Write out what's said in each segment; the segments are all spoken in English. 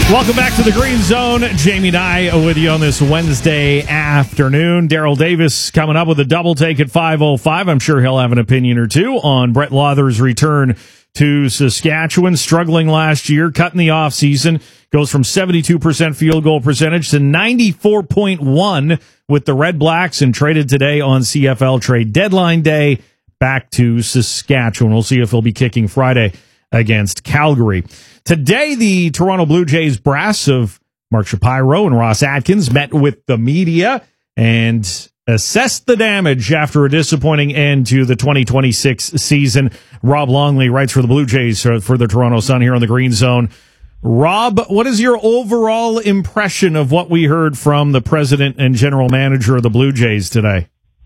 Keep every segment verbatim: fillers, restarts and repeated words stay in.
Welcome back to the Green Zone. Jamie and I with you on this Wednesday afternoon. Daryl Davis coming up with a double take at five oh five. I'm sure he'll have an opinion or two on Brett Lauther's return to Saskatchewan. Struggling last year, cutting the offseason. Goes from seventy-two percent field goal percentage to ninety-four point one with the Red Blacks, and traded today on C F L trade deadline day back to Saskatchewan. We'll see if he'll be kicking Friday against Calgary. Today, the Toronto Blue Jays brass of Mark Shapiro and Ross Atkins met with the media and assessed the damage after a disappointing end to the twenty twenty-six season. Rob Longley writes for the Blue Jays for the Toronto Sun here on the Green Zone. Rob, what is your overall impression of what we heard from the president and general manager of the Blue Jays today?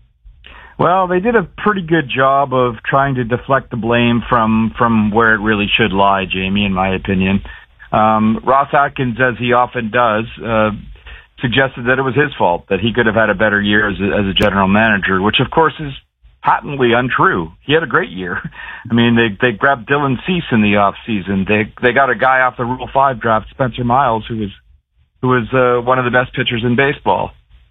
Well, they did a pretty good job of trying to deflect the blame from, from where it really should lie, Jamie, in my opinion. Um, Ross Atkins, as he often does, uh, suggested that it was his fault, that he could have had a better year as a, as a general manager, which of course is patently untrue. He had a great year. I mean, they, they grabbed Dylan Cease in the off season. They, they got a guy off the Rule five draft, Spencer Miles, who was, who was, uh, one of the best pitchers in baseball.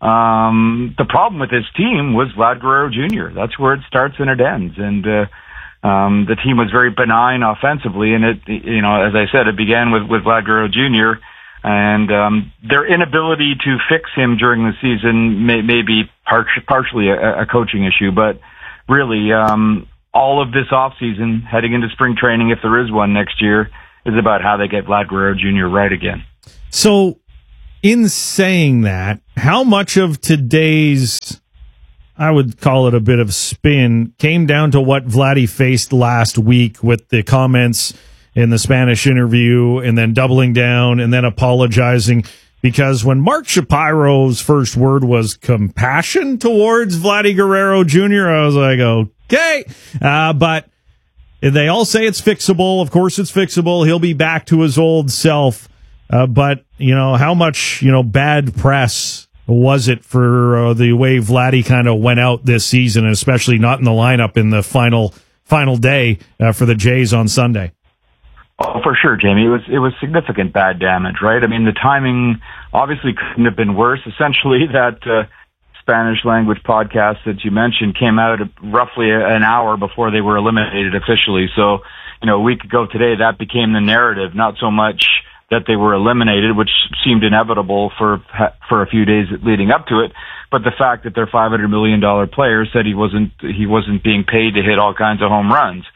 Um, the problem with his team was Vlad Guerrero Junior That's where it starts and it ends. And, uh, um, the team was very benign offensively. And it, you know, as I said, it began with, with Vlad Guerrero Junior And, um, their inability to fix him during the season may, may be par- partially a, a coaching issue, but really, um, all of this offseason heading into spring training, if there is one next year, is about how they get Vlad Guerrero Junior right again. So, in saying that, how much of today's, I would call it a bit of spin, came down to what Vladdy faced last week with the comments in the Spanish interview and then doubling down and then apologizing? Because when Mark Shapiro's first word was compassion towards Vladdy Guerrero Junior, I was like, okay. Uh, but they all say it's fixable. Of course it's fixable. He'll be back to his old self. Uh, but, you know, how much, you know, bad press was it for uh, the way Vladdy kind of went out this season, and especially not in the lineup in the final final day uh, for the Jays on Sunday? Oh, for sure, Jamie. It was it was significant bad damage, right? I mean, the timing obviously couldn't have been worse. Essentially, that uh, Spanish language podcast that you mentioned came out roughly an hour before they were eliminated officially. So, you know, a week ago today, that became the narrative, not so much that they were eliminated, which seemed inevitable for for a few days leading up to it, but the fact that their five hundred million dollars player said he wasn't he wasn't being paid to hit all kinds of home runs.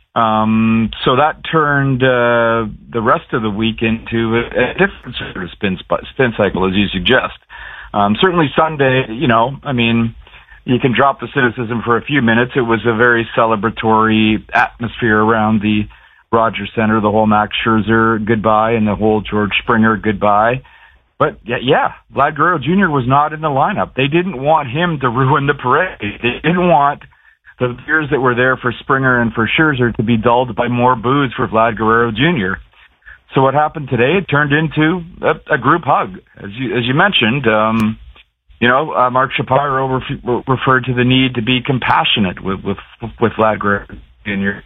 Um, so that turned uh, the rest of the week into a, a different sort of spin spin cycle, as you suggest. Um, certainly Sunday, you know, I mean, you can drop the cynicism for a few minutes. It was a very celebratory atmosphere around the Rogers Center, the whole Max Scherzer goodbye and the whole George Springer goodbye. But yeah, yeah, Vlad Guerrero Junior was not in the lineup. They didn't want him to ruin the parade. They didn't want the years that were there for Springer and for Scherzer to be dulled by more boos for Vlad Guerrero Junior So what happened today, it turned into a, a group hug. As you, as you mentioned, um, you know, uh, Mark Shapiro ref- referred to the need to be compassionate with, with, with Vlad Guerrero Junior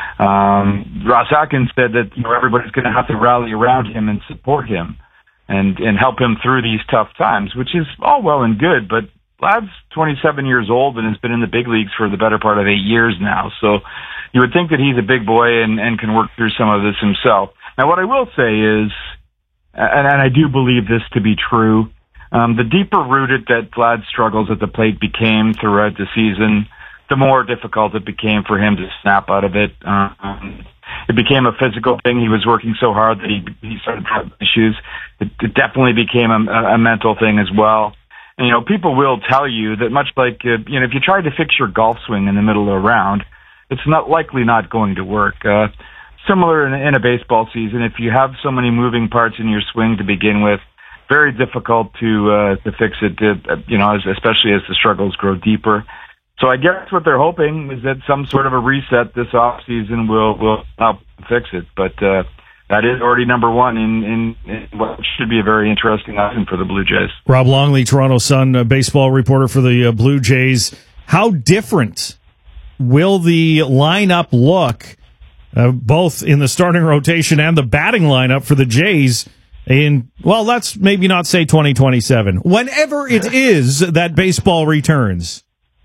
Um, Ross Atkins said that, you know, everybody's going to have to rally around him and support him and, and help him through these tough times, which is all well and good, but Vlad's twenty-seven years old and has been in the big leagues for the better part of eight years now. So you would think that he's a big boy and, and can work through some of this himself. Now, what I will say is, and, and I do believe this to be true, um, the deeper rooted that Vlad's struggles at the plate became throughout the season, the more difficult it became for him to snap out of it. Um, it became a physical thing. He was working so hard that he, he started having issues. It, it definitely became a, a mental thing as well. And, you know, people will tell you that much like, uh, you know, if you try to fix your golf swing in the middle of a round, it's not likely not going to work. Uh, similar in, in a baseball season, if you have so many moving parts in your swing to begin with, very difficult to, uh, to fix it, uh, you know, as, especially as the struggles grow deeper. So I guess what they're hoping is that some sort of a reset this off season will, will help fix it. But, uh, that is already number one in, in, in what should be a very interesting item for the Blue Jays. Rob Longley, Toronto Sun uh, baseball reporter for the uh, Blue Jays. How different will the lineup look, uh, both in the starting rotation and the batting lineup for the Jays, in, well, let's maybe not say twenty twenty-seven, whenever it is that baseball returns.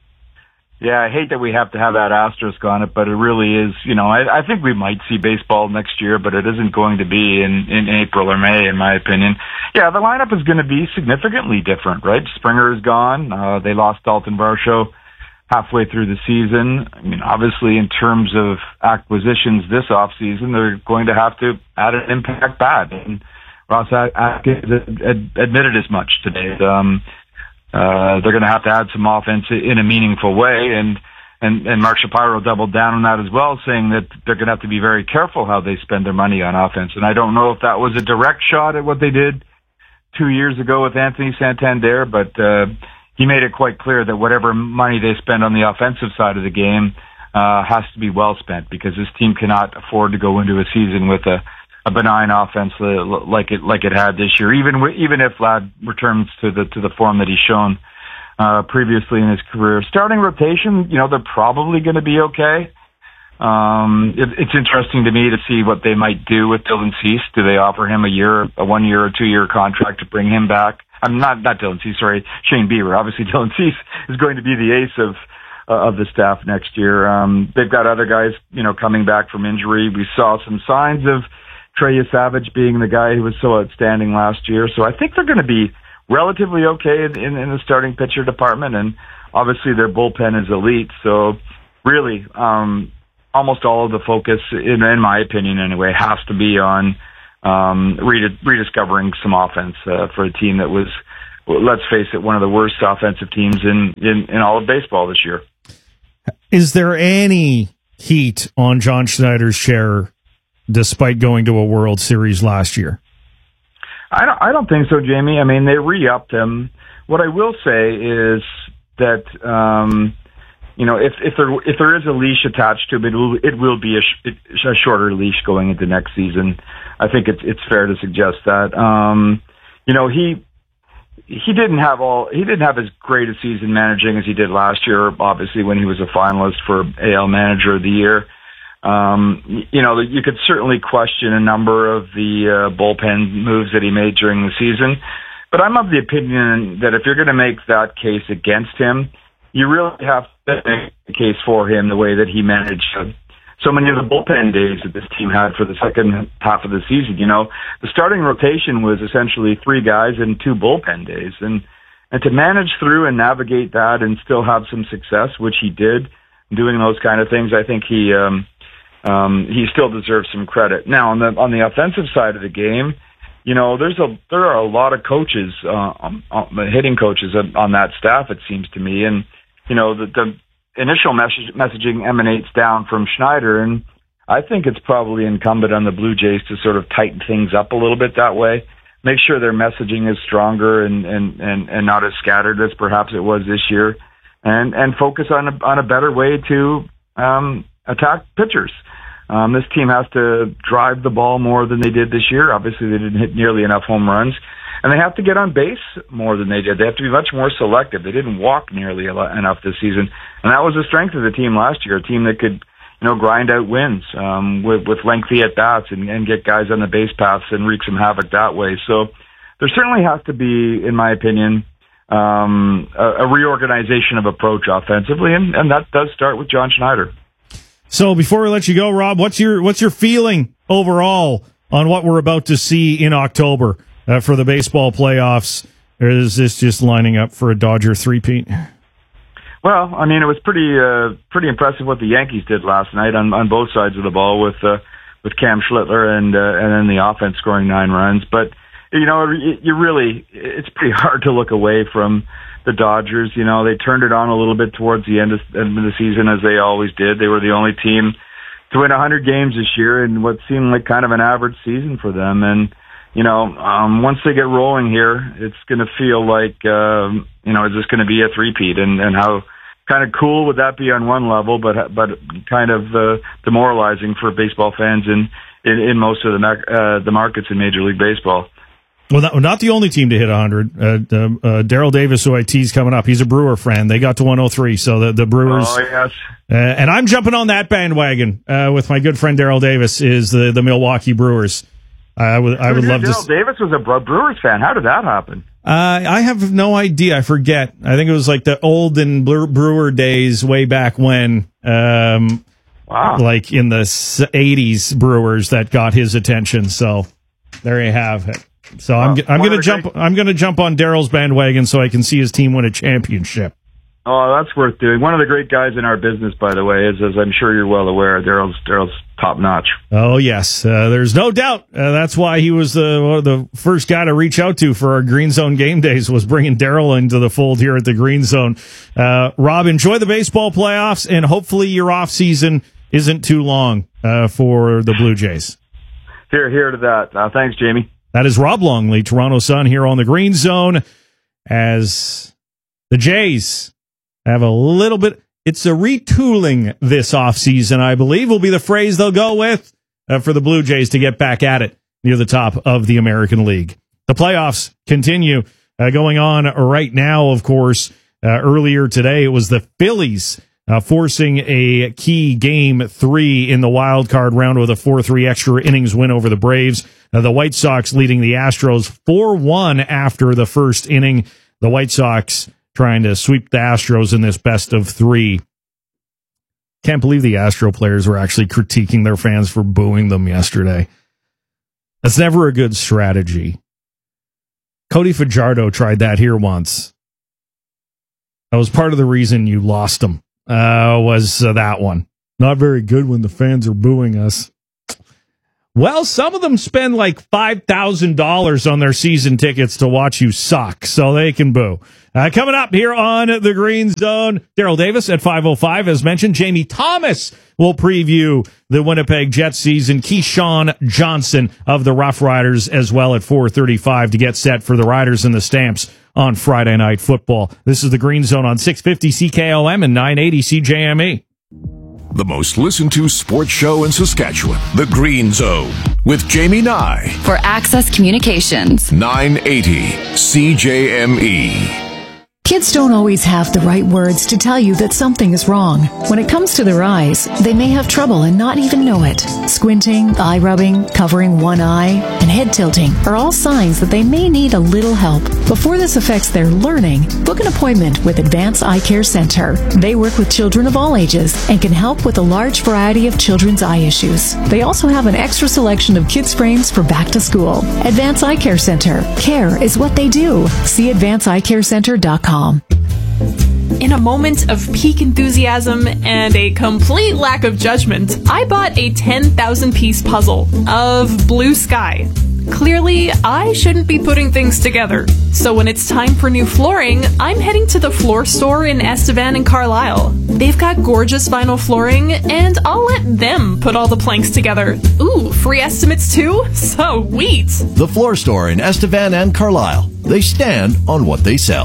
Yeah, I hate that we have to have that asterisk on it, but it really is, you know, I, I think we might see baseball next year, but it isn't going to be in, in April or May, in my opinion. Yeah, the lineup is going to be significantly different, right? Springer is gone. Uh, they lost Dalton Varsho halfway through the season. I mean, obviously, in terms of acquisitions this offseason, they're going to have to add an impact bat. And Ross Atkins admitted as much today. Um, Uh, they're going to have to add some offense in a meaningful way, and and and Mark Shapiro doubled down on that as well, saying that they're going to have to be very careful how they spend their money on offense. And I don't know if that was a direct shot at what they did two years ago with Anthony Santander, but uh, he made it quite clear that whatever money they spend on the offensive side of the game uh, has to be well spent, because this team cannot afford to go into a season with a a benign offense like it like it had this year, even even if Vlad returns to the to the form that he's shown uh, previously in his career. Starting rotation, you know, they're probably going to be okay. Um, it, it's interesting to me to see what they might do with Dylan Cease. Do they offer him a year, a one year or two year contract to bring him back? I'm not not Dylan Cease, sorry, Shane Bieber. Obviously, Dylan Cease is going to be the ace of uh, of the staff next year. Um, they've got other guys, you know, coming back from injury. We saw some signs of Trey Savage being the guy who was so outstanding last year. So I think they're going to be relatively okay in, in, in the starting pitcher department, and obviously their bullpen is elite. So really, um, almost all of the focus, in, in my opinion anyway, has to be on um, redis- rediscovering some offense uh, for a team that was, let's face it, one of the worst offensive teams in, in, in all of baseball this year. Is there any heat on John Schneider's chair despite going to a World Series last year? I don't, I don't think so, Jamie. I mean, they re-upped him. What I will say is that, um, you know, if, if there, if there is a leash attached to him, it will, it will be a, sh- a shorter leash going into next season. I think it's, it's fair to suggest that. Um, you know, he, he didn't have all, he didn't have as great a season managing as he did last year, obviously, when he was a finalist for A L Manager of the Year. Um, you know, you could certainly question a number of the uh, bullpen moves that he made during the season, but I'm of the opinion that if you're going to make that case against him, you really have to make a case for him the way that he managed uh, so many of the bullpen days that this team had for the second half of the season. You know, the starting rotation was essentially three guys and two bullpen days, and and to manage through and navigate that and still have some success, which he did, doing those kind of things, I think he. Um, Um, he still deserves some credit. Now, on the on the offensive side of the game, you know, there's a there are a lot of coaches, uh, on, on, hitting coaches on, on that staff, it seems to me, and you know, the, the initial message, messaging emanates down from Schneider, and I think it's probably incumbent on the Blue Jays to sort of tighten things up a little bit that way, make sure their messaging is stronger and and and, and not as scattered as perhaps it was this year, and and focus on a, on a better way to um, attack pitchers. Um, this team has to drive the ball more than they did this year. Obviously, they didn't hit nearly enough home runs. And they have to get on base more than they did. They have to be much more selective. They didn't walk nearly enough this season. And that was the strength of the team last year, a team that could, you know, grind out wins um, with, with lengthy at-bats and, and get guys on the base paths and wreak some havoc that way. So there certainly has to be, in my opinion, um, a, a reorganization of approach offensively, and, and that does start with John Schneider. So before we let you go, Rob, what's your what's your feeling overall on what we're about to see in October uh, for the baseball playoffs? Or is this just lining up for a Dodger three-peat? Well, I mean, it was pretty uh, pretty impressive what the Yankees did last night on, on both sides of the ball with uh, with Cam Schlittler and uh, and then the offense scoring nine runs. But you know, you really it's pretty hard to look away from the Dodgers. You know, they turned it on a little bit towards the end of, end of the season, as they always did. They were the only team to win one hundred games this year in what seemed like kind of an average season for them. And, you know, um, once they get rolling here, it's going to feel like, um, you know, is this going to be a three-peat? And, and how kind of cool would that be on one level, but but kind of uh, demoralizing for baseball fans in, in, in most of the, uh, the markets in Major League Baseball. Well, not, not the only team to hit one hundred. Uh, uh, Daryl Davis, who I tease coming up, he's a Brewer friend. They got to one oh three, so the, the Brewers. Oh, yes. Uh, and I'm jumping on that bandwagon uh, with my good friend Daryl Davis, is the, the Milwaukee Brewers. I would I would love Daryl to. Davis was a Brewers fan. How did that happen? Uh, I have no idea. I forget. I think it was like the olden Brewer days way back when, um, wow. like in the eighties Brewers that got his attention. So there you have it. So wow. I'm I'm going to jump great- I'm going to jump on Daryl's bandwagon so I can see his team win a championship. Oh, that's worth doing. One of the great guys in our business, by the way, is, as I'm sure you're well aware, Daryl's Daryl's top notch. Oh, yes. Uh, there's no doubt. Uh, that's why he was the one of the first guy to reach out to for our Green Zone game days, was bringing Daryl into the fold here at the Green Zone. Uh, Rob, enjoy the baseball playoffs, and hopefully your off season isn't too long uh, for the Blue Jays. Here, here to that. Uh, thanks, Jamie. That is Rob Longley, Toronto Sun, here on the Green Zone, as the Jays have a little bit. It's a retooling this offseason, I believe, will be the phrase they'll go with uh, for the Blue Jays to get back at it near the top of the American League. The playoffs continue uh, going on right now, of course. Uh, earlier today, it was the Phillies uh, forcing a key game three in the wild card round with a four three extra innings win over the Braves. Uh, the White Sox leading the Astros four one after the first inning. The White Sox trying to sweep the Astros in this best of three. Can't believe the Astro players were actually critiquing their fans for booing them yesterday. That's never a good strategy. Cody Fajardo tried that here once. That was part of the reason you lost him, uh, was uh, that one. Not very good when the fans are booing us. Well, some of them spend like five thousand dollars on their season tickets to watch you suck, so they can boo. Uh, coming up here on the Green Zone, Daryl Davis at five oh five, as mentioned. Jamie Thomas will preview the Winnipeg Jets season. Keyshawn Johnson of the Rough Riders as well at four thirty-five to get set for the Riders and the Stamps on Friday Night Football. This is the Green Zone on six fifty C K O M and nine eighty C J M E. The most listened to sports show in Saskatchewan, The Green Zone, with Jamie Nye. For Access Communications. nine eighty C J M E. Kids don't always have the right words to tell you that something is wrong. When it comes to their eyes, they may have trouble and not even know it. Squinting, eye rubbing, covering one eye, and head tilting are all signs that they may need a little help. Before this affects their learning, book an appointment with Advance Eye Care Center. They work with children of all ages and can help with a large variety of children's eye issues. They also have an extra selection of kids' frames for back to school. Advance Eye Care Center. Care is what they do. See advance eye care center dot com. In a moment of peak enthusiasm and a complete lack of judgment, I bought a ten thousand piece puzzle of blue sky. Clearly, I shouldn't be putting things together. So when it's time for new flooring, I'm heading to the floor store in Estevan and Carlisle. They've got gorgeous vinyl flooring, and I'll let them put all the planks together. Ooh, free estimates too? Sweet! The floor store in Estevan and Carlisle. They stand on what they sell.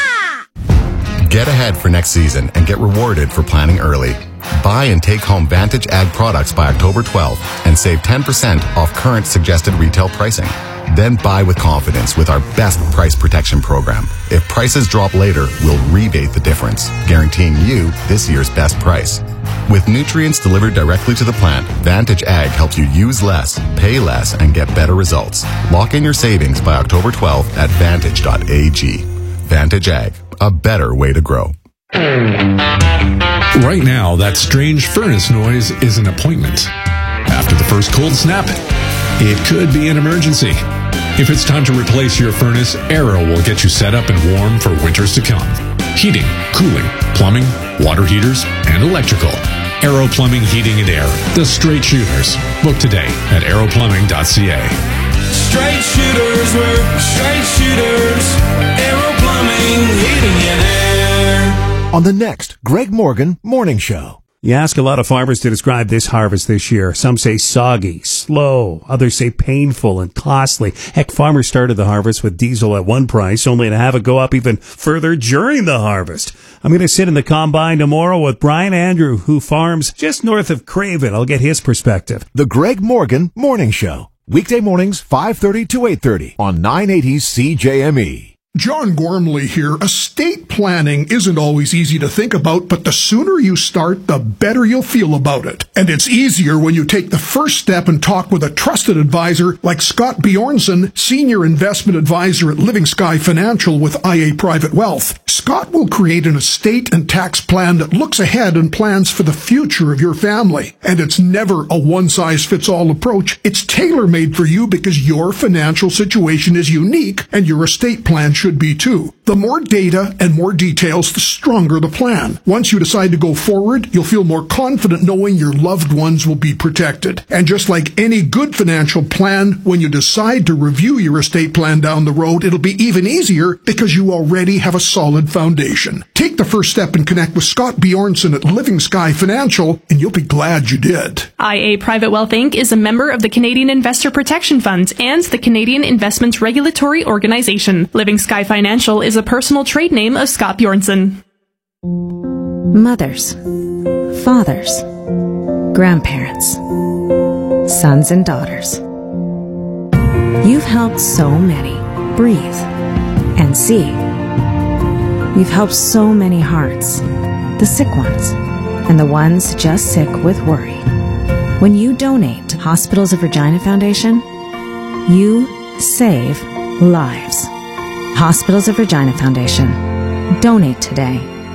Get ahead for next season and get rewarded for planning early. Buy and take home Vantage Ag products by October twelfth and save ten percent off current suggested retail pricing. Then buy with confidence with our best price protection program. If prices drop later, we'll rebate the difference, guaranteeing you this year's best price. With nutrients delivered directly to the plant, Vantage Ag helps you use less, pay less, and get better results. Lock in your savings by October twelfth at vantage dot a g. Vantage Ag, a better way to grow. Right now, that strange furnace noise is an appointment. After the first cold snap, it could be an emergency. If it's time to replace your furnace, Arrow will get you set up and warm for winters to come. Heating, cooling, plumbing, water heaters, and electrical. Arrow Plumbing, Heating and Air. The Straight Shooters. Book today at arrow plumbing dot c a. Straight shooters work, straight shooters. Arrow Plumbing, Heating and Air. On the next Greg Morgan Morning Show. You ask a lot of farmers to describe this harvest this year. Some say soggy, slow. Others say painful and costly. Heck, farmers started the harvest with diesel at one price, only to have it go up even further during the harvest. I'm going to sit in the combine tomorrow with Brian Andrew, who farms just north of Craven. I'll get his perspective. The Greg Morgan Morning Show. Weekday mornings, five thirty to eight thirty on nine eighty C J M E. John Gormley here. Estate planning isn't always easy to think about, but the sooner you start, the better you'll feel about it. And it's easier when you take the first step and talk with a trusted advisor like Scott Bjornson, Senior Investment Advisor at Living Sky Financial with I A Private Wealth. Scott will create an estate and tax plan that looks ahead and plans for the future of your family. And it's never a one-size-fits-all approach. It's tailor-made for you because your financial situation is unique and your estate plan should be too. The more data and more details, the stronger the plan. Once you decide to go forward, you'll feel more confident knowing your loved ones will be protected. And just like any good financial plan, when you decide to review your estate plan down the road, it'll be even easier because you already have a solid foundation. Take the first step and connect with Scott Bjornson at Living Sky Financial, and you'll be glad you did. I A Private Wealth Incorporated is a member of the Canadian Investor Protection Fund and the Canadian Investment Regulatory Organization. Living Sky Financial is a personal trade name of Scott Bjornson. Mothers, fathers, grandparents, sons and daughters. You've helped so many breathe and see. You've helped so many hearts, the sick ones and the ones just sick with worry. When you donate to Hospitals of Regina Foundation, you save lives. Hospitals of Regina Foundation. Donate today.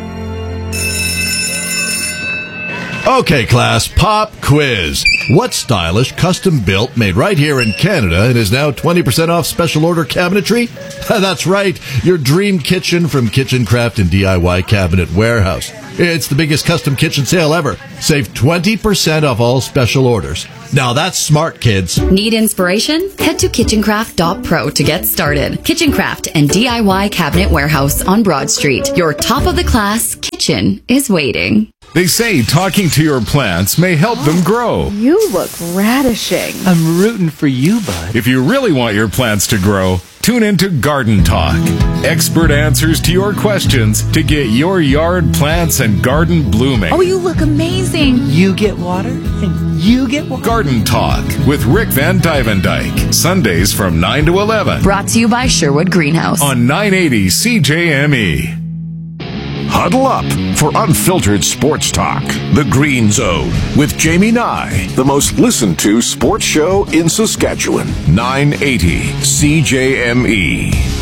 Okay, class, pop quiz. What stylish, custom-built, made right here in Canada and is now twenty percent off special order cabinetry? That's right, your dream kitchen from Kitchen Craft and D I Y Cabinet Warehouse. It's the biggest custom kitchen sale ever. Save twenty percent off all special orders. Now that's smart, kids. Need inspiration? Head to kitchen craft dot pro to get started. Kitchen Craft and D I Y Cabinet Warehouse on Broad Street. Your top-of-the-class kitchen is waiting. They say talking to your plants may help them grow. You look radishing. I'm rooting for you, bud. If you really want your plants to grow, tune into Garden Talk. Expert answers to your questions to get your yard plants and garden blooming. Oh, you look amazing. You get water and you get water. Garden Talk with Rick Van Dyvendijk. Sundays from nine to eleven. Brought to you by Sherwood Greenhouse. On nine eighty C J M E. Huddle up for unfiltered sports talk. The Green Zone with Jamie Nye, the most listened to sports show in Saskatchewan. nine eighty C J M E.